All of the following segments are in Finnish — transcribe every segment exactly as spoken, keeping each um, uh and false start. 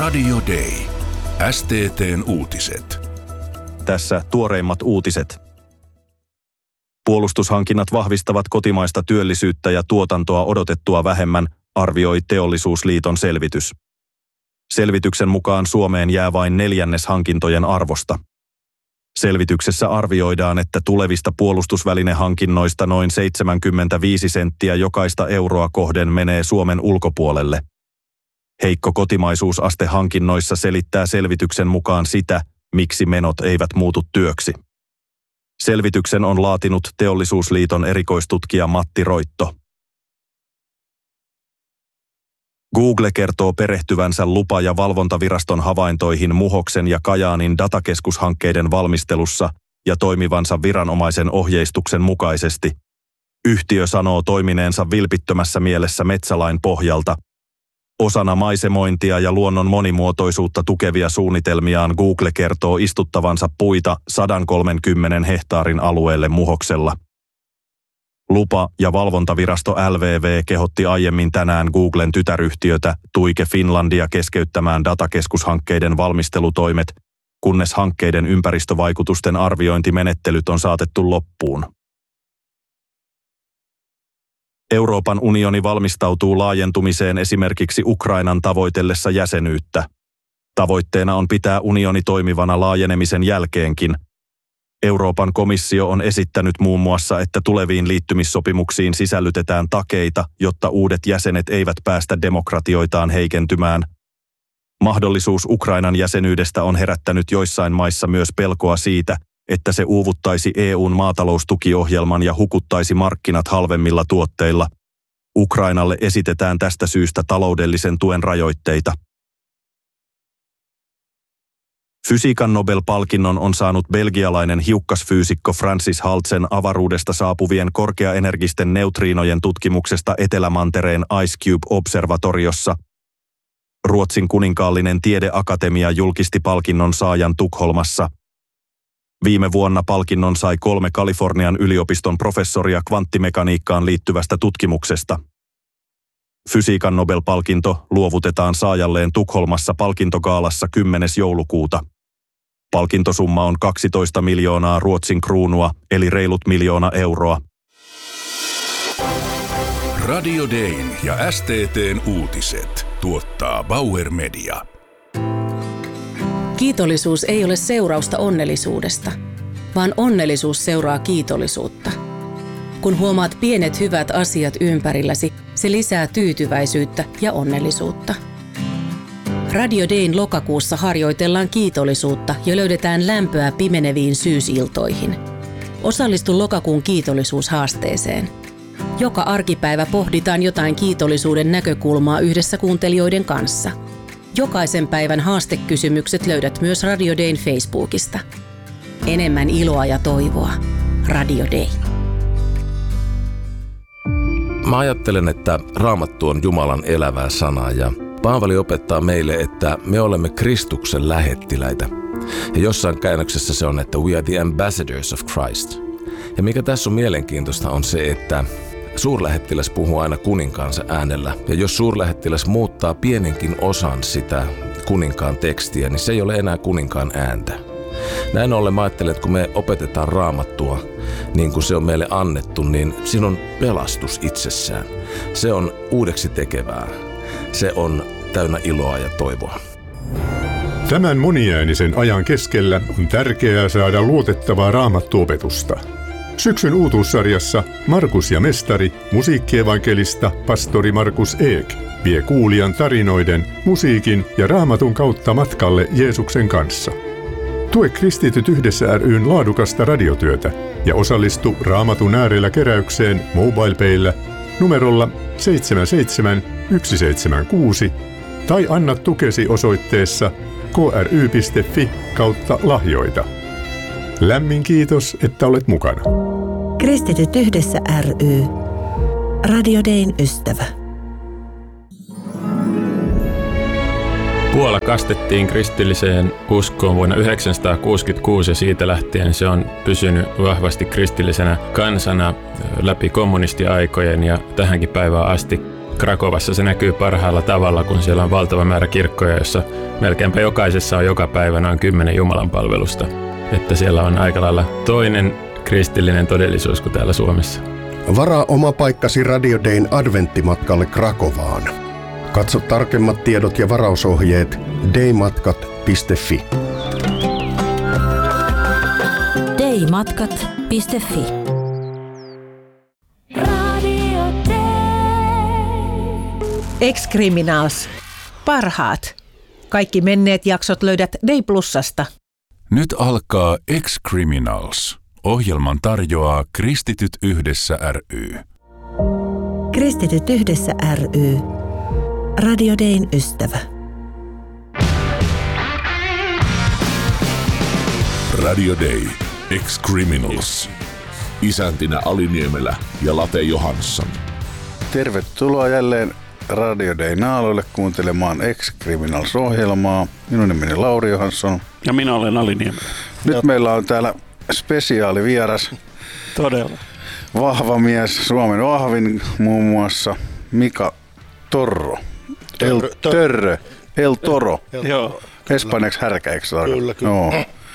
Radio Day. S T T:n uutiset. Tässä tuoreimmat uutiset. Puolustushankinnat vahvistavat kotimaista työllisyyttä ja tuotantoa odotettua vähemmän, arvioi Teollisuusliiton selvitys. Selvityksen mukaan Suomeen jää vain neljännes hankintojen arvosta. Selvityksessä arvioidaan, että tulevista puolustusvälinehankinnoista noin seitsemänkymmentäviisi senttiä jokaista euroa kohden menee Suomen ulkopuolelle. Heikko kotimaisuusaste hankinnoissa selittää selvityksen mukaan sitä, miksi menot eivät muutu työksi. Selvityksen on laatinut Teollisuusliiton erikoistutkija Matti Roitto. Google kertoo perehtyvänsä lupa- ja valvontaviraston havaintoihin Muhoksen ja Kajaanin datakeskushankkeiden valmistelussa ja toimivansa viranomaisen ohjeistuksen mukaisesti. Yhtiö sanoo toimineensa vilpittömässä mielessä metsälain pohjalta. Osana maisemointia ja luonnon monimuotoisuutta tukevia suunnitelmiaan Google kertoo istuttavansa puita sata kolmekymmentä hehtaarin alueelle Muhoksella. Lupa- ja valvontavirasto L V V kehotti aiemmin tänään Googlen tytäryhtiötä Tuike Finlandia keskeyttämään datakeskushankkeiden valmistelutoimet, kunnes hankkeiden ympäristövaikutusten arviointimenettelyt on saatettu loppuun. Euroopan unioni valmistautuu laajentumiseen esimerkiksi Ukrainan tavoitellessa jäsenyyttä. Tavoitteena on pitää unioni toimivana laajenemisen jälkeenkin. Euroopan komissio on esittänyt muun muassa, että tuleviin liittymissopimuksiin sisällytetään takeita, jotta uudet jäsenet eivät päästä demokratioitaan heikentymään. Mahdollisuus Ukrainan jäsenyydestä on herättänyt joissain maissa myös pelkoa siitä, että se uuvuttaisi E U:n maataloustukiohjelman ja hukuttaisi markkinat halvemmilla tuotteilla. Ukrainalle esitetään tästä syystä taloudellisen tuen rajoitteita. Fysiikan Nobel-palkinnon on saanut belgialainen hiukkasfyysikko Francis Haltsen avaruudesta saapuvien korkeaenergisten neutriinojen tutkimuksesta Etelämantereen Ice Cube-observatoriossa. Ruotsin kuninkaallinen tiedeakatemia julkisti palkinnon saajan Tukholmassa. Viime vuonna palkinnon sai kolme Kalifornian yliopiston professoria kvanttimekaniikkaan liittyvästä tutkimuksesta. Fysiikan Nobel-palkinto luovutetaan saajalleen Tukholmassa palkintogaalassa kymmenes joulukuuta. Palkintosumma on kaksitoista miljoonaa Ruotsin kruunua, eli reilut miljoona euroa. Radio Dayn ja S T T:n uutiset tuottaa Bauer Media. Kiitollisuus ei ole seurausta onnellisuudesta, vaan onnellisuus seuraa kiitollisuutta. Kun huomaat pienet hyvät asiat ympärilläsi, se lisää tyytyväisyyttä ja onnellisuutta. Radio Dayn lokakuussa harjoitellaan kiitollisuutta ja löydetään lämpöä pimeneviin syysiltoihin. Osallistu lokakuun kiitollisuushaasteeseen. Joka arkipäivä pohditaan jotain kiitollisuuden näkökulmaa yhdessä kuuntelijoiden kanssa. Jokaisen päivän haastekysymykset löydät myös Radio Dayn Facebookista. Enemmän iloa ja toivoa. Radio Day. Mä ajattelen, että Raamattu on Jumalan elävää sanaa ja Paavali opettaa meille, että me olemme Kristuksen lähettiläitä. Ja jossain käännöksessä se on, että we are the ambassadors of Christ. Ja mikä tässä on mielenkiintoista on se, että suurlähettiläs puhuu aina kuninkaansa äänellä. Ja jos suurlähettiläs muuttaa pienenkin osan sitä kuninkaan tekstiä, niin se ei ole enää kuninkaan ääntä. Näin ollen mä ajattelen, että kun me opetetaan Raamattua niin kuin se on meille annettu, niin siinä on pelastus itsessään. Se on uudeksi tekevää. Se on täynnä iloa ja toivoa. Tämän moniäänisen ajan keskellä on tärkeää saada luotettavaa raamattuopetusta. Syksyn uutuussarjassa Markus ja mestari, musiikkievankelista pastori Markus Eek, vie kuulijan tarinoiden, musiikin ja raamatun kautta matkalle Jeesuksen kanssa. Tue Kristityt yhdessä ry:n laadukasta radiotyötä ja osallistu Raamatun äärellä keräykseen MobilePayllä numerolla seitsemän seitsemän yksi seitsemän kuusi tai anna tukesi osoitteessa kry piste fi kautta lahjoita. Lämmin kiitos, että olet mukana. Kristityt yhdessä ry. Radio Dayn ystävä. Puola kastettiin kristilliseen uskoon vuonna yhdeksänsataakuusikymmentäkuusi ja siitä lähtien se on pysynyt vahvasti kristillisenä kansana läpi kommunistiaikojen ja tähänkin päivään asti. Krakovassa se näkyy parhaalla tavalla, kun siellä on valtava määrä kirkkoja, jossa melkeinpä jokaisessa on joka päivä noin kymmenen Jumalan palvelusta. Että siellä on aika lailla toinen kristillinen todellisuus kuin täällä Suomessa. Varaa oma paikkasi Radio Dayn adventtimatkalle Krakovaan. Katso tarkemmat tiedot ja varausohjeet daymatkat piste fi. daymatkat piste fi. Ex-Criminals. Parhaat. Kaikki menneet jaksot löydät Day Plusasta. Nyt alkaa Ex-Criminals. Ohjelman tarjoaa Kristityt yhdessä ry. Kristityt yhdessä ry. Radio Dayn ystävä. Radio Day. Ex-Criminals. Isäntinä Ali Niemelä ja Late Johansson. Tervetuloa jälleen Radio Dayn naaloille kuuntelemaan Ex-Criminals-ohjelmaa. Minun nimeni Lauri Johansson. Ja minä olen Ali Niemelä. Nyt meillä on täällä spesiaalivieras. Todella. Vahva mies, Suomen vahvin muun muassa Mika Torro. El Törrö. El Toro. Joo. Espanjaksi härkä, eikö se tarkoita? Kyllä, kyllä. No.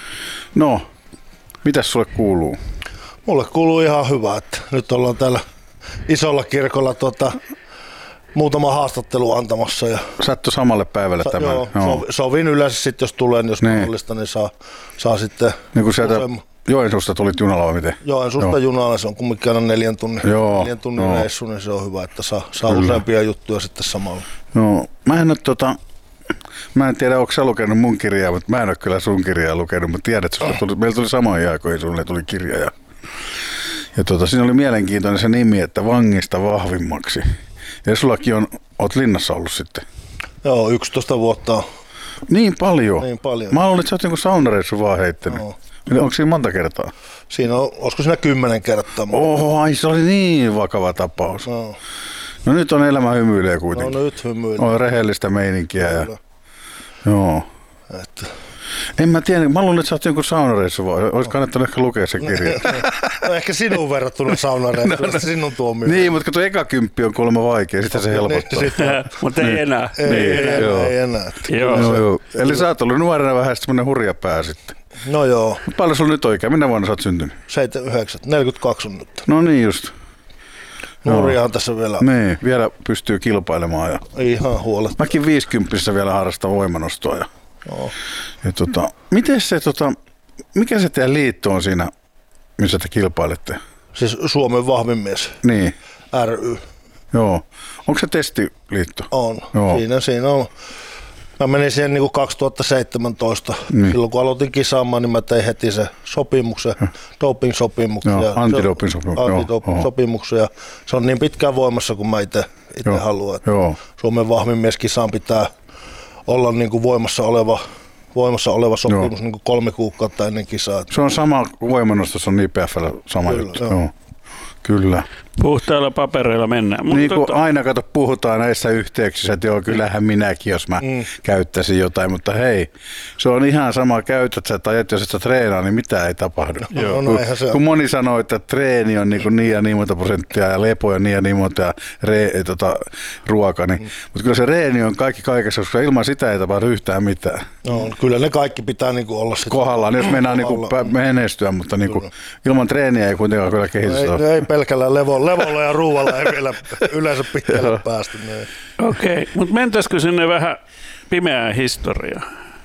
no, mitäs sulle kuuluu? Mulle kuuluu ihan hyvä, että nyt ollaan täällä isolla kirkolla tuota, muutama haastattelu antamassa. Ja Sattu samalle päivälle sa- tämän? Joo, joo. Sovin yleensä sitten, jos tulee, niin jos niin. mahdollista, niin saa, saa sitten... Niin kun sieltä useamma. Joensuusta tulit junalla vai miten? Joensuusta junalla, se on kumminkin aina neljän tunnin, joo, neljän tunnin joo. reissu, niin se on hyvä, että saa, saa useampia juttuja sitten samalla. No, mä en ole tota... Mä en tiedä, onko sä lukenut mun kirjaa, mutta mä en ole kyllä sun kirjaa lukenut, mutta tiedät, että tuli, meillä tuli samaan aikoihin, sulle tuli kirja. Ja, ja tota, siinä oli mielenkiintoinen se nimi, että vangista vahvimmaksi. Ja sullakin on, oot linnassa ollut sitten. Joo, yksitoista vuotta. Niin paljon? Niin paljon. Mä luulin, että sä oot jonkun saunareissu vaan heittänyt. No. Onko siinä monta kertaa? Siinä on, olisiko siinä kymmenen kertaa. Oho, ai se oli niin vakava tapaus. No, no nyt on elämä hymyilee kuitenkin. No nyt hymyilee. On rehellistä meininkiä. Ja, joo. Että. En mä tiedä, mä luulen, että sä oot jonkun saunareissu vaan. Olisi kannattanut ehkä lukea se kirja. No ehkä sinun verrattuna saunareissu, no, no, sinun tuomio. Niin, mutta tuo eka kymppi on kuulemma vaikea, sitä se helpottaa. Mutta ei enää. Ei, ei, ei, enää, ei enää. Joo. Joo, joo. Eli sä oot ollut nuorena vähän semmoinen hurja pää sitten. No joo. Paljon sulla nyt oikein? Minä vuonna sä oot syntynyt? seitsemänkymmentäyhdeksän, neljäkymmentäkaksi on nyt. No niin just. Nuoriahan tässä vielä. Niin, vielä pystyy kilpailemaan. Ja... Ihan huolet. Mäkin viisikymppisessä vielä harrastan voimanostoa. Ja... No. Ja tota, miten se, tota, mikä se teidän liitto on siinä, missä te kilpailette? Siis Suomen vahvin mies. Niin. ry. Joo. Onko se testiliitto? On. Joo. Siinä, siinä on. Mä menin siihen niin kuin kaksituhattaseitsemäntoista. Niin. Silloin kun aloitin kisaamaan, niin mä tein heti se sopimuksen, doping-sopimuksen. Joo, antidoping-sopimuksen. Antidoping-sopimuksen. Ja se on niin pitkään voimassa, kun mä itse haluan. Suomen vahvin mies kisaan pitää olla niin kuin voimassa oleva, voimassa oleva sopimus niin kuin kolme kuukautta ennen kisaa. Se on sama voimannostus, on I P F:llä sama Kyllä, juttu. Joo. Joo. Kyllä. Puhtailla papereilla mennään. Mutta niin kuin tota... aina kato, puhutaan näissä yhteyksissä, että joo, kyllähän minäkin, jos mä mm. käyttäisin jotain, mutta hei, se on ihan sama, käytät sä tai et, jos et sä treenaa, niin mitään ei tapahdu. Joo, kun, no, kun moni sanoo, että treeni on niin, niin ja niin monta prosenttia ja lepo on niin ja niin monta ja re, tota, ruoka, niin, mm. mutta kyllä se reeni on kaikki kaikessa, koska ilman sitä ei tapahdu yhtään mitään. No, kyllä ne kaikki pitää niin kuin olla sitten kohdallaan, jos mennään niin kuin menestyä, mutta niin kuin, ilman treeniä ei kuitenkaan kyllä kehitystä. Ei, ei pelkällä levolla, levolla ja ruualla ei vielä yleensä pitkälle päästy. Okei, okay, mutta mentäisikö sinne vähän pimeään historiaan?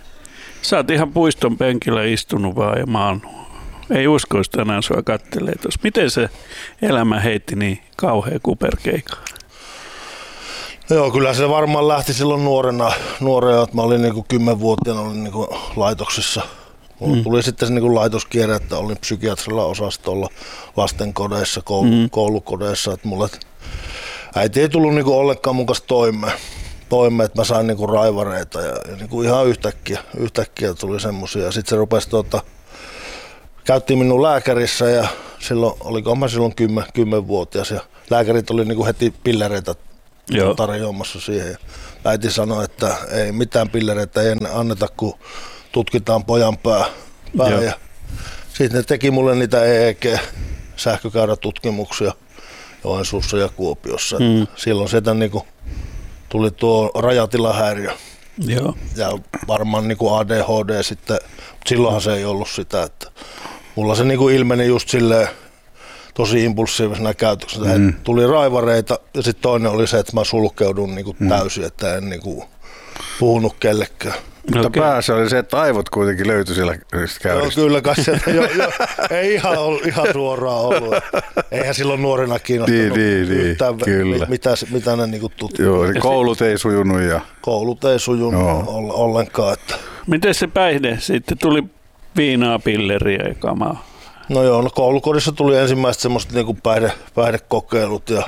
Sä oot ihan puiston penkillä istunut vaan ja maannut. Ei uskoisi tänään sua kattelee tuossa. Miten se elämä heitti niin kauhean kuperkeikaa? Joo, kyllä se varmaan lähti silloin nuorena. nuorena että mä olin niinku kymmenvuotiaana olin niinku laitoksissa. Mulla mm. tuli sitten se niin laitoskierre, että olin psykiatrilla osastolla lastenkodeissa, koulu, mm. koulukodeissa. Että mulle äiti ei tullut niin ollenkaan mun kanssa toimeen, toime, että mä sain niin raivareita ja, ja niin ihan yhtäkkiä, yhtäkkiä tuli semmosia. Sitten se rupesi, tuota, käytiin minun lääkärissä ja silloin, olikohan mä silloin kymmen, kymmenvuotias ja lääkärit oli niin heti pillereitä tarjoamassa siihen. Ja äiti sanoi, että ei mitään pillereitä ei anneta, kun tutkitaan pojan pää, pää ja sitten ne teki mulle niitä E E G-sähkökäyrätutkimuksia Joensuussa ja Kuopiossa. Mm. Silloin sieltä niinku tuli tuo rajatilahäiriö. Joo. Ja varmaan niinku A D H D sitten, mutta silloinhan se ei ollut sitä, että mulla se niinku ilmeni just silleen tosi impulsiivisena käytöksenä, mm. että tuli raivareita ja sitten toinen oli se, että mä sulkeudun niinku mm. täysin, että en niinku puhunut kellekään. Mutta okay. Päässä oli se, että aivot kuitenkin löytyi siellä käyristä. Joo, kyllä kai sieltä jo, jo, ei ihan, ollut, ihan suoraan ollut. Eihän silloin nuorena kiinnostanut niin, niin, yhtään, kyllä. mitä, mitä ne niinku tutkivat. Joo, koulut ei sujunut. Ja... Koulut ei sujunut no. ollenkaan. Että... Miten se päihde sitten? Tuli viinaa, pilleriä ja kamaa? No joo, no koulukodissa tuli ensimmäiset semmoiset niinku päihde, päihdekokeilut ja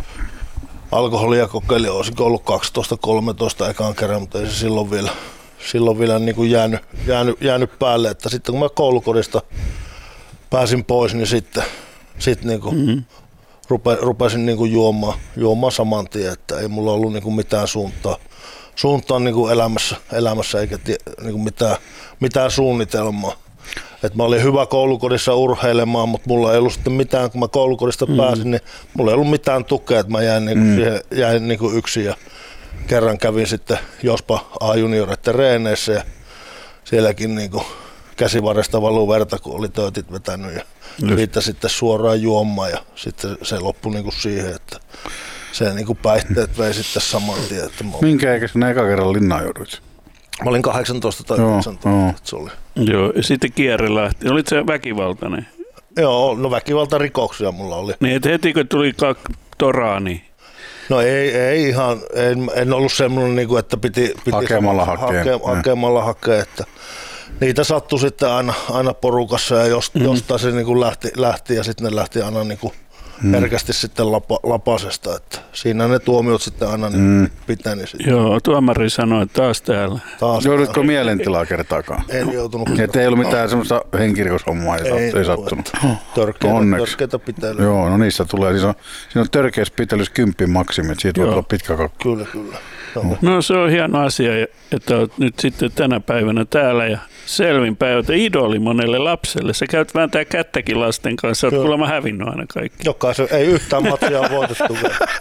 alkoholia kokeili. Olisiko ollut kaksitoista kolmetoista ekan kerran, mutta ei se silloin vielä... Silloin vielä niin kuin jäänyt, jäänyt, jäänyt päälle, että sitten kun mä koulukodista pääsin pois, niin sitten, sitten niin kuin mm-hmm. rupe, rupesin niin kuin juomaan, juomaan saman tien, että ei mulla ollut niin kuin mitään suuntaa, suuntaa niin kuin elämässä, elämässä eikä tie, niin kuin mitään, mitään suunnitelmaa. Et mä olin hyvä koulukodissa urheilemaan, mutta mulla ei ollut sitten mitään, kun mä koulukodista mm-hmm. pääsin, niin mulla ei ollut mitään tukea, että mä jäin, niin kuin mm-hmm. siihen, jäin niin kuin yksin. Ja kerran kävin sitten Jospa A-junioreiden reeneissä ja sielläkin niin kuin käsivarresta valuu verta, kun oli töötit vetänyt ja siitä sitten suoraan juomaan ja sitten se loppui niin kuin siihen, että se niin kuin päihteet vei sitten saman tien. Että minkä ikäisenä eka kerran linnaan jouduit? Mä olin kahdeksantoista tai yhdeksäntoista. Se oli. Joo, ja sitten kierre lähti. Olit se väkivaltainen? Joo, no väkivaltarikoksia mulla oli. Niin, että heti kun tuli toraa, niin... No ei, ei ihan, en, en ollut semmoinen, että piti, piti hakemalla hakea. Hake, hakemalla hakea, että niitä sattui sitten aina, aina porukassa ja jost, mm. jostain se niin lähti, lähti ja sitten ne lähti aina niin kuin mm. herkästi sitten lapa, lapasesta, että siinä ne tuomiot sitten aina niin mm. piteni. Sitten. Joo, tuomari sanoi, että taas täällä. Taas joudutko täällä. Mielentilaa kertaakaan? En joutunut. Että ei ollut mitään semmoista henkirikoshommaa, ei, ei, ei sattunut. Törkeitä, törkeitä pitelyä. Joo, no niistä tulee. Siinä on, siinä on törkeässä pitelyssä kympin maksimi, että siitä voi olla pitkä kakku. Kyllä, kyllä. No. no se on hieno asia, että olet nyt sitten tänä päivänä täällä ja selvin päivä, idoli monelle lapselle. Sä käyt vääntää kättäkin lasten kanssa, olet kuulemma hävinnyt aina kaikki. Jokaisen, ei yhtään matsia voitettu.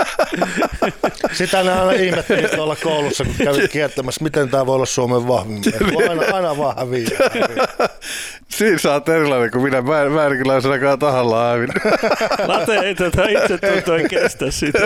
Sitä ne aina ihmetteli tuolla koulussa, kun kävit kiertämässä, miten tämä voi olla Suomen vahvin. Aina, aina vaan häviää. Siinä sä oot erilainen kuin minä. Mä en, mä en kyllä ole sanakaan tahallaan hävinnyt. Late ei tätä itse tuntua kestä sitä.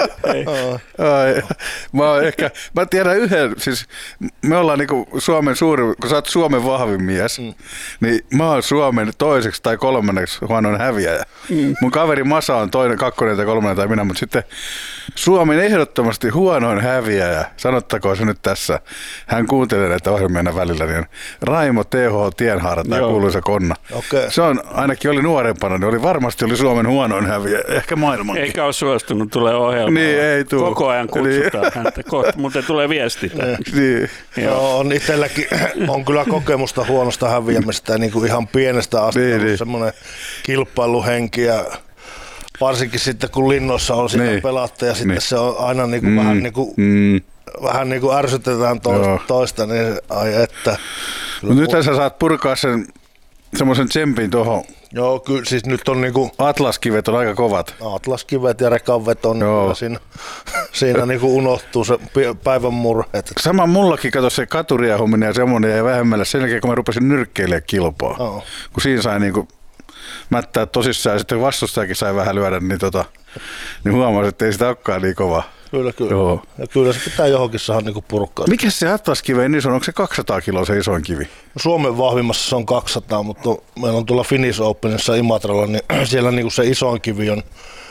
Ai, mä oon ehkä, mä tiedän yhden, siis me ollaan niinku Suomen suurin, kun sä oot Suomen vahvin mies, mm. niin mä oon Suomen toiseksi tai kolmanneksi huonoin häviäjä. Mm. Mun kaveri Masa on toinen, kakkonen tai kolmannen tai minä, mutta sitten Suomen ehdottomasti huonoin häviäjä, sanottakoon se nyt tässä, hän kuuntelee näitä ohjelmia välillä, niin Raimo T H Tienhaara, tämä kuuluisa konna. Okay. Se on, ainakin oli nuorempana, niin oli varmasti oli Suomen huonoin häviäjä, ehkä maailmankin. Eikä ole suostunut tulee ohjelmaan. Niin, ei tule. Koko ajan kutsutaan niin. häntä, kohta, mutta tulee viesti. Niin. Joo, on itselläkin, on kyllä kokemusta huonosta häviämistä, niin kuin ihan pienestä asti niin, on niin. semmoinen kilpailuhenki ja varsinkin sitten kun linnoissa on sitä niin. pelattu ja sitten niin. se on aina niin kuin mm. vähän niin kuin mm. vähän niin kuin ärsytetään toista, toista niin ai että. No nythän sä saat purkaa sen semmoisen tsempin tuohon. Joo, kyllä siis nyt on niinku... Atlaskivet on aika kovat. Atlaskivet ja rekanveto, niin siinä, siinä niinku unohtuu se päivän murheet. Sama mullakin, kato se katuriahuminen ja semmoinen jäi vähemmälle sen jälkeen, kun mä rupesin nyrkkeilemään kilpaa. Oh. Kun siinä sai niinku mättää tosissaan ja sitten vastustajakin sai vähän lyödä, niin, tota, niin huomasin, että ei sitä olekaan niin kova. Kyllä, kyllä. Joo. Ja kyllä se pitää johonkin saada niinku purkkaa. Mikä se atlaskiven iso on? Onko se kaksisataa kiloa se isoin kivi? Suomen vahvimmassa se on kaksisataa, mutta meillä on tuolla Finnish Openissa Imatralla, niin siellä niinku se isoin kivi on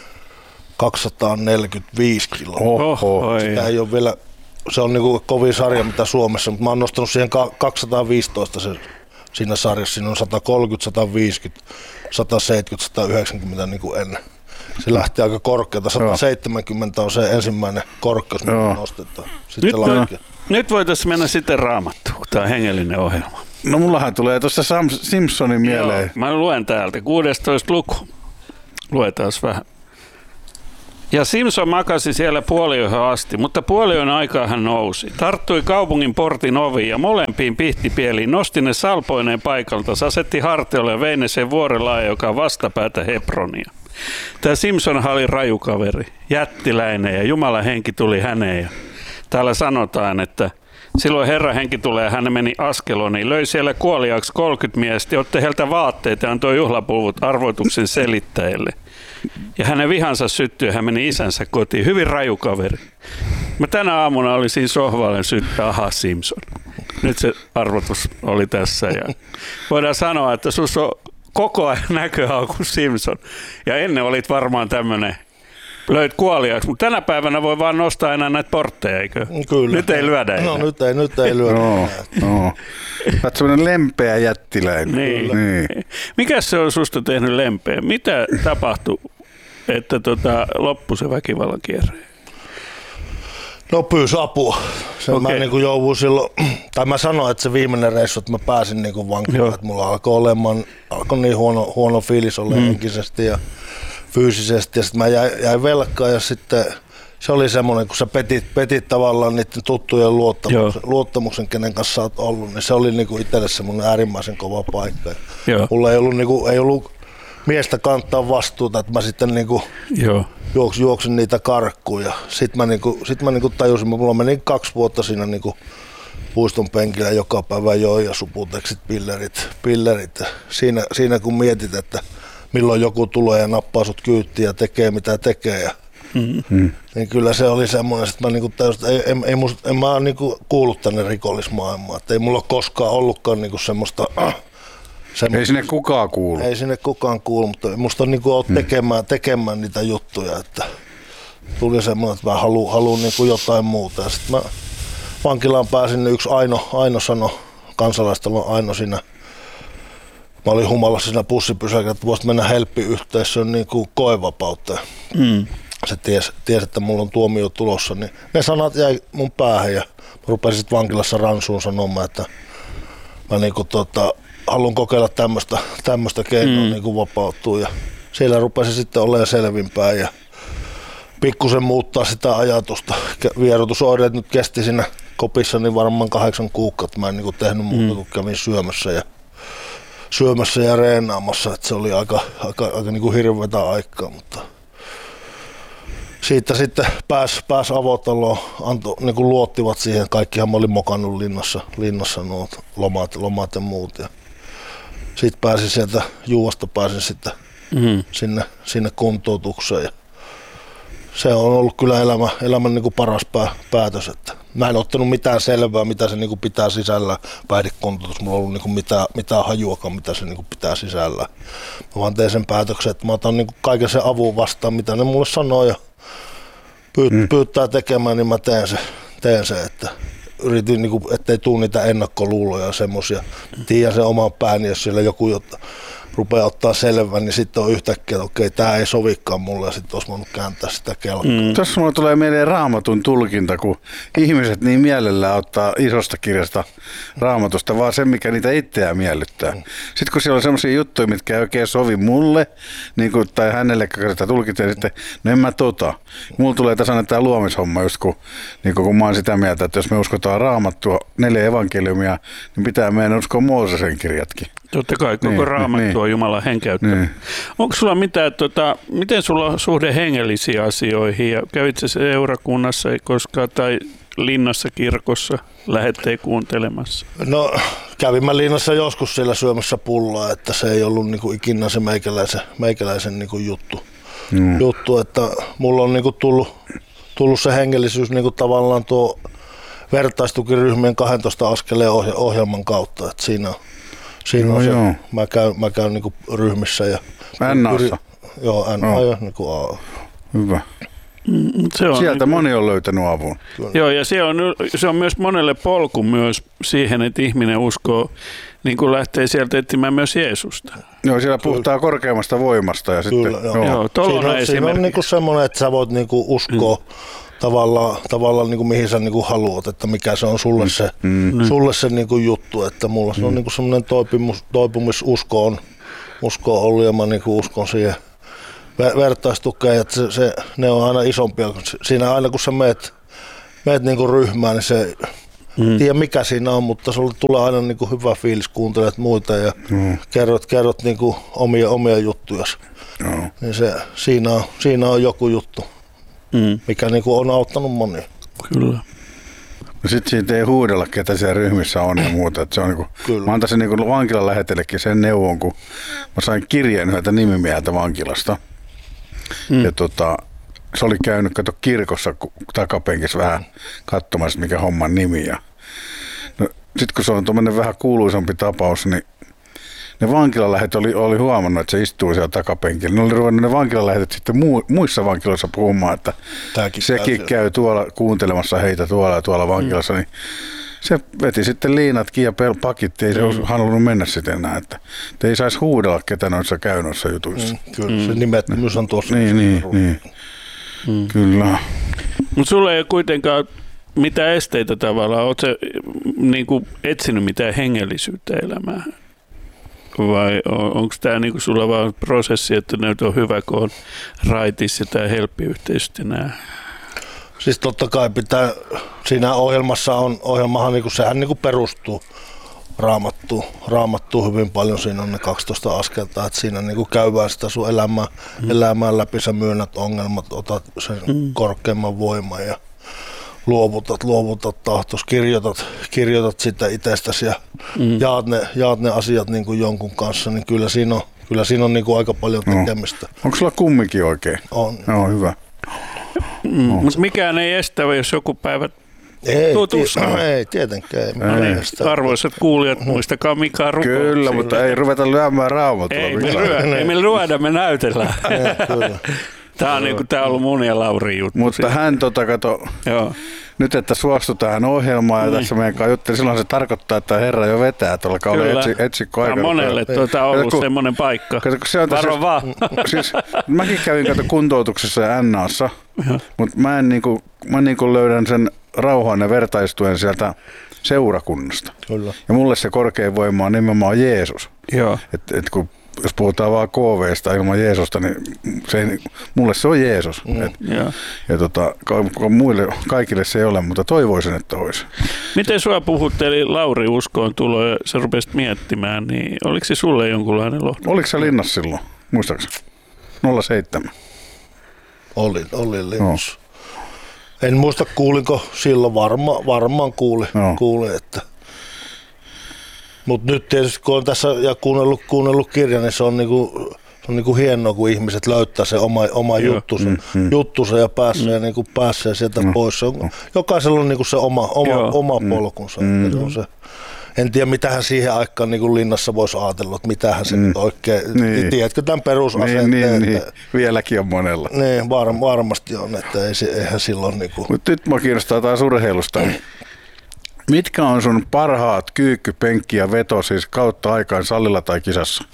kaksisataaneljäkymmentäviisi kiloa. Oho. Sitä ei ole vielä, se on niinku kovin sarja mitä Suomessa, mutta mä oon nostanut siihen kaksisataaviisitoista se, siinä sarjassa. Siinä on sata kolmekymmentä, sata viisikymmentä, sata seitsemänkymmentä, sata yhdeksänkymmentä niin kuin ennen. Se lähti aika korkealta. sata seitsemänkymmentä on se ensimmäinen korkeus, mitä nostetaan. Nyt, nyt voitaisiin mennä sitten Raamattuun, kun tämä on hengellinen ohjelma. No mullahan tulee tuossa Sam Simpsonin mieleen. Joo, mä luen täältä. kuudestoista luku. Luetaan vähän. Ja Simpson makasi siellä puoliyöhön asti, mutta puoliyön aikaa hän nousi. Tarttui kaupungin portin oviin ja molempiin pihtipieliin, nosti ne salpoineen paikalta, asetti hartiolle ja vei ne sen vuorelaaja, joka on vastapäätä Hebronia. Tämä Simpson oli rajukaveri, jättiläinen ja Jumalan henki tuli häneen. Ja täällä sanotaan, että silloin Herran henki tulee ja hän meni Askeloniin, löi siellä kuoliaaksi kolmekymmentä miestä, otti heiltä vaatteet ja antoi juhlapuvut arvoituksen selittäjille. Ja hänen vihansa syttyi ja hän meni isänsä kotiin. Hyvin rajukaveri. Mä tänä aamuna olin siinä sohvalla ja syttyi, aha Simpson. Nyt se arvotus oli tässä. Ja voidaan sanoa, että sus on koko ajan näköhaku Simpson. Ja ennen olit varmaan tämmöinen, löit kuoliaaksi, mutta tänä päivänä voi vaan nostaa enää näitä portteja, eikö? Kyllä. Nyt ei lyödä enää. No nyt ei, nyt ei lyödä no, no. Olet semmoinen lempeä jättiläinen. Niin. niin. Mikäs se on susta tehnyt lempeä? Mitä tapahtui, että tota, loppui se väkivallan kierre? No pyysi apua. Sen okay. Mä niin kuin jouduin silloin, tai mä sanoin, että se viimeinen reissu, että mä pääsin niin kuin vankilaan, että mulla alkoi olemaan, alkoi niin huono, huono fiilis olla mm. henkisesti ja fyysisesti, ja sitten mä jäin, jäin velkaan, ja sitten se oli semmoinen, kun sä petit, petit tavallaan niiden tuttujen luottamuksen, luottamuksen, kenen kanssa sä oot ollut, niin se oli niin kuin itselle semmoinen äärimmäisen kova paikka. Mulla ei ollut, niin kuin, ei ollut miestä kantaa vastuuta, että mä sitten niin kuin juoksin, juoksin niitä karkkuun, ja sitten mä, niin kuin, sit mä niin kuin tajusin, mulla meni kaksi vuotta siinä niin kuin puiston penkillä joka päivä join ja suputeksit, pillerit, pillerit. Siinä, siinä kun mietit, että milloin joku tulee ja nappaa sut kyyttiin ja tekee mitä tekee. Ja, mm-hmm. Niin kyllä se oli semmoinen, että mä niinku tajusin, että ei, ei, ei musta, en mä niinku kuullut tänne rikollismaailmaan. Että ei mulla ole koskaan ollutkaan niinku semmoista... Äh, semmoista ei sinne kukaan kuulu. Ei sinne kukaan kuulu, mutta musta on niinku ollut tekemään, tekemään niitä juttuja. Että tuli semmoinen, että mä haluan, haluan niinku jotain muuta. Ja sit mä vankilaan pääsin, yksi Aino, Aino sanoi, kansalaistalon Aino siinä. Mä olin humalassa siinä bussipysäkillä, että voisit mennä helppiyhteisöön niin kuin koevapautta. Mm. Se tiesi, ties, että mulla on tuomio tulossa, niin ne sanat jäi mun päähän ja mä rupesin sitten vankilassa ransuun sanomaan, että mä niin kuin, tota, haluan kokeilla tämmöistä, tämmöistä keinoa mm. niin kuin vapautua. Ja siellä rupesin sitten olemaan selvinpäin ja pikkusen muuttaa sitä ajatusta. Vierotusoireet nyt kesti siinä kopissa niin varmaan kahdeksan kuukautta. Mä en niin kuin tehnyt muuta kuin kävin syömässä ja syömässä ja reenaamassa, että se oli aika, aika, aika niin kuin hirveätä aikaa, mutta siitä sitten pääsi pääs avotaloon, anto, niin kuin luottivat siihen, kaikkihan mä olin mokannut linnassa, linnassa nuo lomat, lomat ja muut. Ja sitten pääsin sieltä juosta, pääsin sitten mm-hmm. sinne, sinne kuntoutukseen. Ja se on ollut kyllä elämä, elämän niin kuin paras pää, päätös, että mä en ottanut mitään selvää, mitä se niin kuin pitää sisällä, päihdekuntoutus, mulla ei ollut niin kuin mitään, mitään hajuakaan, mitä se niin kuin pitää sisällä. Mä vaan tein sen päätöksen, että mä otan niin kuin kaiken sen avun vastaan, mitä ne mulle sanoo ja pyyt, mm. pyytää tekemään, niin mä teen se, teen se että yritin, niin kuin, ettei tule niitä ennakkoluuloja ja semmoisia. Tiedän sen oman pääni, jos siellä joku jotta rupeaa ottaa selvää, niin sitten on yhtäkkiä, että okei, tämä ei sovikaan mulle, ja sitten olisi voinut kääntää sitä kelkaa. Mm. Tuossa mulle tulee mieleen Raamatun tulkinta, kun ihmiset niin mielellään ottaa isosta kirjasta Raamatusta, vaan se, mikä niitä itseään miellyttää. Mm. Sitten kun siellä on sellaisia juttuja, mitkä ei oikein sovi mulle, niin kuin, tai hänelle kertaa tulkitsee, sitten, no en mä tota. Mulla tulee tasainen tämä luomishomma, just kun, niin kun mä oon sitä mieltä, että jos me uskotaan Raamattua, neljä evankeliumia, niin pitää meidän uskoa Moosesen kirjatkin. Totta kai, koko niin, Raamattu niin, on Jumalan henkäyttänyt. Niin. Onko sulla mitään, tota, miten sulla on suhde hengellisiin asioihin ja kävit sä seurakunnassa ei koskaan tai linnassa kirkossa lähettei kuuntelemassa? No kävin mä linnassa joskus siellä syömässä pullaa, että se ei ollut niinku ikinä se meikäläisen, meikäläisen niinku juttu. Mm. juttu, että mulla on niinku tullut, tullut se hengellisyys niinku tavallaan tuo vertaistukiryhmien kahdentoista askeleen ohjelman kautta, että siinä Siinä no, on se, joo. mä käyn, mä käyn niinku ryhmissä ja... N-assa? Joo, N-assa no. niinku A. Hyvä. Se on Sieltä niin, moni on löytänyt avun. Kyllä. Joo, ja se on, se on myös monelle polku myös siihen, että ihminen uskoo, niin kuin lähtee sieltä etsimään myös Jeesusta. Joo, siellä puhutaan korkeammasta voimasta. Ja Kyllä, sitten, joo. Joo, joo siinä on, siinä on niinku semmoinen, että sä voit niinku uskoa mm. tavallaan, tavallaan niinku mihin sä niinku haluat, että mikä se on sulle se, mm. sulle se niinku juttu. Että mulla mm. se on niinku semmoinen toipumus, toipumisusko on, usko on ollut ja mä niinku uskon siihen vertaistukeen, että se, se, ne on aina isompia. Siinä aina kun sä meet, meet niinku ryhmään, niin se Mm. Tiedä mikä siinä on, mutta sulle tulee aina niin kuin hyvä fiilis, kuuntelet muita ja mm. kerrot, kerrot niin kuin omia, omia juttuja. Mm. Niin se, siinä, on, siinä on joku juttu, mm. mikä niin kuin on auttanut monia. Kyllä. No sit siitä ei huudella, ketä siellä ryhmissä on ja muuta. Että se on niinku, mä antaisin niinku vankilan lähetellekin sen neuvon, kun mä sain kirjeen yhdeltä nimimieheltä vankilasta. Mm. Ja tota, se oli käynyt kato kirkossa takapenkissä vähän katsomassa, mikä homman nimi. Ja no, sit kun se on tommonen vähän kuuluisampi tapaus, niin ne vankilalähet oli, oli huomannut, että se istuu siellä takapenkillä. Ne oli ruvennut ne vankilalähetet sitten muu, muissa vankiloissa puhumaan, että Tääkin sekin käy, käy tuolla kuuntelemassa heitä tuolla ja tuolla vankilassa. Mm. Niin se veti sitten liinatkin ja pakit, ei se mm. olisi halunnut mennä sitten enää. Että, että ei saisi huudella, ketä noissa käy noissa jutuissa. Mm, kyllä, mm. se nimettömyys on tuossa. Niin, niin, niin. Mm. Kyllä. Mutta sulla ei ole kuitenkaan mitään esteitä tavallaan. Oletko niin kuin etsinyt mitään hengellisyyttä elämään? Vai on, onko tämä niinku sulla vaan prosessi, että nyt on hyvä, kun on raitissa tai helppiyhteisöt nämä? Siis totta kai pitää, siinä ohjelmassa on, ohjelmahan niinku, sehän niinku perustuu raamattuun, raamattuun hyvin paljon, siinä on ne kaksitoista askelta, että siinä niinku käydään sitä sun elämää, mm. elämään läpi, sä myönnät ongelmat, otat sen mm. korkeamman voiman ja luovutat, luovutat tahtos, kirjoitat, kirjoitat sitä itsestäsi ja mm. jaat, ne, jaat ne asiat niin kuin jonkun kanssa, niin kyllä siinä on, kyllä siinä on niin kuin aika paljon tekemistä. No. Onko sulla kummikin oikein? On. No, hyvä. Mm, no. Mutta mikään ei estä, jos joku päivä tutuskaa. Ei, ei tietenkään. Ei. Arvoisat kuulijat, muistakaa mikä on rukouksilla. Kyllä, mutta ei ruveta lyömään Raamattua. Ei, me lyö, ei me lyödä, me näytellään. Ei, kyllä. Tämä on, niinku, tää on ollut mun ja Laurin juttu. Mutta siitä. Hän tota, kato, Joo. nyt että suostui tähän ohjelmaan ja niin. Tässä meidän kanssa jutteli, silloin se tarkoittaa, että Herra jo vetää tuolla kaudella etsi, etsikkoaikana. Tämä on monelle tuota ollut kun, semmoinen paikka. Kato, se on Varo vaan. Siis, mäkin kävin kato kuntoutuksessa ja N A:ssa, mutta mä, en, niinku, mä niinku löydän sen rauhan ja vertaistuen sieltä seurakunnasta. Kyllä. Ja mulle se korkein voima on nimenomaan Jeesus. Joo. Et, et kun jos puhutaan vaan K V:stä ilman Jeesusta, niin se ei, mulle se on Jeesus. Mm, Et, ja ja tota, muille, kaikille se ei ole, mutta toivoisin, että olisi. Miten sua puhutteli Lauri uskoon tulo ja sä rupesit miettimään, niin oliko se sulle jonkunlainen lohdu? Oliko se linnassa silloin, muistaakseni? nolla seitsemän Oli, oli linnassa. No. En muista kuulinko silloin, varma, varmaan kuuli, no. kuuli että mutta nyt tietysti kun on tässä ja kuunnellut, kuunnellut kirjan, niin se on, niinku, se on niinku hienoa, kun ihmiset löytää se oma, oma juttusa, mm, mm. juttusa ja pääsee, mm. niinku, pääsee sieltä mm. pois. Se on, jokaisella on niinku se oma, oma, oma polkunsa. Mm. Se on se. En tiedä, mitähän siihen aikaan niin linnassa voisi ajatella, että mitähän se mm. nyt oikein, niin. Tiedätkö tämän perusasenteen? Niin, niin, niin. Vieläkin on monella. Niin, var, varmasti on, että ei se, eihän silloin... Niin kuin... Mutta nyt mä kiinnostaa taas urheilusta. Mitkä on sun parhaat kyykky, penkki ja veto siis kautta aikaan salilla tai kisassa?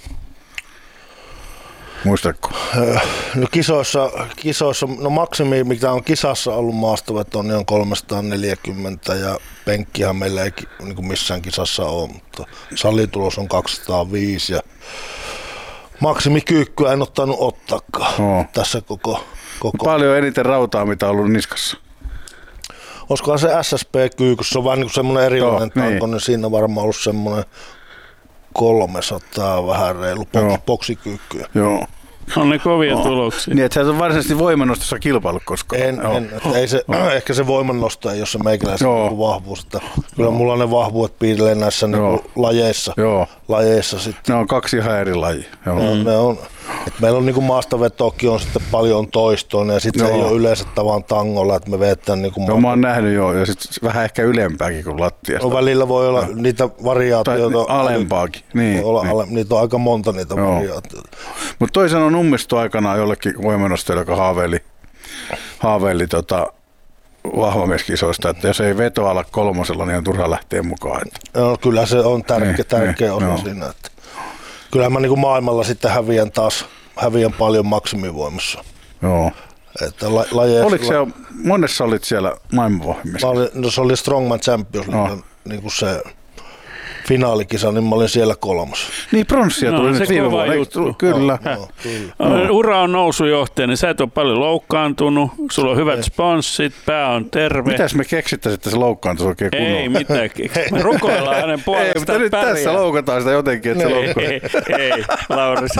Muistatko? No kisoissa, kisoissa, no maksimi mikä on kisassa ollut maastoveto, niin on kolmesataaneljäkymmentä ja penkkihän meillä ei niin kuin missään kisassa ole, mutta salitulos on kaksisataaviisi ja maksimikyykkyä en ottanut ottaakaan no. tässä koko, koko... Paljon eniten rautaa, mitä on ollut niskassa? Olisikohan se S S P-kyykyssä, se on vähän niin kuin semmoinen erilainen no, tanko, niin. niin siinä on varmaan ollut semmoinen kolmesataa vähän reilu boksikyykkyä. Joo. On ne kovia no. tuloksia. Niin, että sä et ole varsinaisesti voimannostossa kilpailut koskaan. En, en ei se, ehkä se voimannosto ei ole se meikäläisen vahvuus. Että kyllä mulla ne vahvuudet piilee näissä niin lajeissa. Joo. lajeissa sitten. Ne on kaksi ihan eri lajia. Ne, ne on, että meillä on niin kuin maastavetokin on sitten paljon toistoinen ja sitten se ei ole yleensä tavan tangolla, että me vetään niin kuin... Joo, mä oon nähnyt joo, ja sitten vähän ehkä ylempääkin kuin lattiasta. No välillä voi olla no. niitä variaatioita. Tai alempaakin, niin. Olla, niin. Ale, niitä on aika monta niitä joo. variaatioita. Mutta toi sanoi nummistu aikanaan jollekin voimannostajalle, joka haaveili, haaveili tota, vahvamieskisoista, että jos ei veto ala kolmosella, niin on turha lähteä mukaan. No, kyllä se on tärkeä, niin, tärkeä niin, osa joo. siinä. Että kyllähän mä niin kuin maailmalla sitten häviän taas häviän paljon maksimivoimassa. Joo. Että la, lajeessa, Oliko se, monessa olit siellä maailmanvahvimmissa? No se oli Strongman Champions, no. niin kuin se finaalikisa, niin mä olin siellä kolmas. Niin pronssia tuli no, nyt viime vuonna. Kyllä. No, no, kyllä. No. Ura on nousujohtaja, niin sä et ole paljon loukkaantunut, sulla on hyvät ei. sponssit, pää on terve. Mitäs me keksittäisiin, että se loukkaantuisi oikein kunnolla? Ei mitään keksitä. Me rukoillaan hänen puolestaan. Ei, mutta nyt pärjää. Tässä loukataan sitä jotenkin, että se loukkaa. Ei, ei, ei Lauris.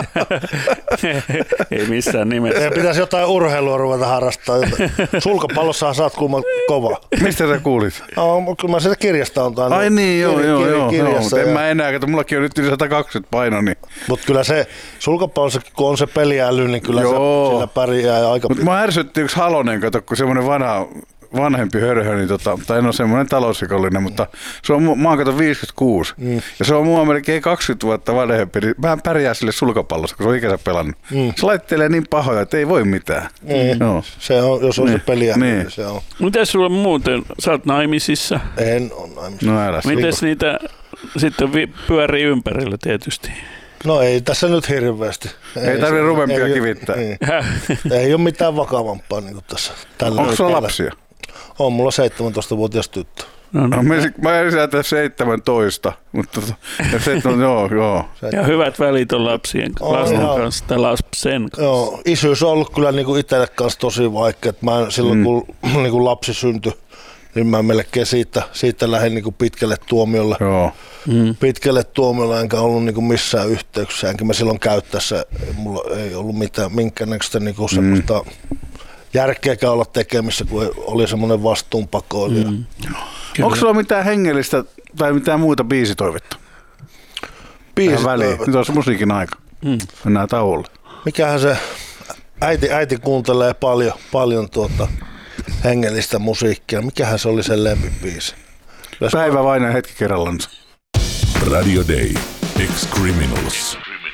Ei missään nimessä. Ei pitäisi jotain urheilua ruveta harrastaa. Sulkapallossahan saat kuulemma kova. Mistä sä kuulit? No, kyllä mä sitä kirjasta on tainnut. Ai niin, joo, joo, joo. Kirjassa, en mä enää, että mullakin on nyt yli sata kaksikymmentä paino. Niin. Mutta kyllä se sulkapallossa, kun on se peliäly, niin kyllä joo. se sillä pärjää aika Mutta mä ärsytti yksi Halonen, kato, kun semmoinen vanha, vanhempi hörhö, niin tota, tai en ole semmoinen talousrikollinen, mutta se on, mä oon kato viisikymmentäkuusi, mm. ja se on mua melkein kaksikymmentä vuotta vanhempi, niin mä pärjää sille sulkapallossa, kun se on ikänsä pelannut. Mm. Se laittelee niin pahoja, että ei voi mitään. Mm. No. Se on, jos on niin. se peliä, niin. niin se on. Mites sulla muuten, sä oot naimisissa? En ole naimisissa. No älä. Mites niitä sitten vi- pyörii ympärillä tietysti? No ei tässä nyt hirveästi. Ei, ei tarvitse rumempia ei, kivittää. Ei, ei ole mitään vakavampaa niin kuin tässä. Onko sulla lapsia? On mulla seitsemäntoistavuotias tyttö. No, no. Mä en säätä seitsemäntoista, mutta seitsemän, joo, joo. Ja hyvät välit on lapsien lasten oh, kanssa tai lapsen kanssa. Joo, isyys on ollut kyllä niinku itselle kanssa tosi vaikea. Mä silloin mm. kun niinku lapsi syntyi, niin mä melkein siitä, siitä lähdin niinku pitkälle tuomiolle. Joo. Mm. Pitkälle tuomiolle enkä ollut niinku missään yhteyksissä. Enkä mä silloin käyttäessä, mulla ei ollut mitään, minkäännäköistä niinku semmoista mm. järkeäkään olla tekemissä, kun oli semmoinen vastuunpakoilija. Mm. Onko sulla mitään hengellistä tai mitään muuta biisitoivetta? Biisitoivetta? Nyt on se musiikin aika. Mm. Mennään tauolle. Mikähän se, äiti, äiti kuuntelee paljon, paljon tuota hengellistä musiikkia. Mikähän se oli sen lempibiisi? Päivä vain ja hetki kerrallansa. Radio Day. Ex-Criminals.